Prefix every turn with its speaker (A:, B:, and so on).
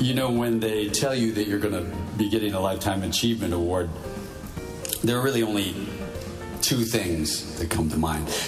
A: You know, when they tell you that you're going to be getting a Lifetime Achievement Award, there are really only two things that come to mind.